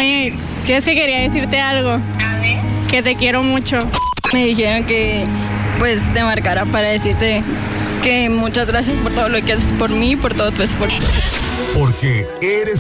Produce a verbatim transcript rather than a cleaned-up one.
Oye, yo es que quería decirte algo. Que te quiero mucho. Me dijeron que pues te marcara para decirte que muchas gracias por todo lo que haces por mí y por todo tu esfuerzo. Porque eres